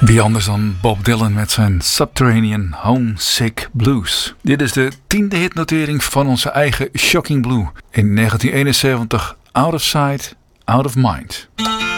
Wie anders dan Bob Dylan met zijn Subterranean Homesick Blues. Dit is de 10e hitnotering van onze eigen Shocking Blue. In 1971 Out of Sight, Out of Mind.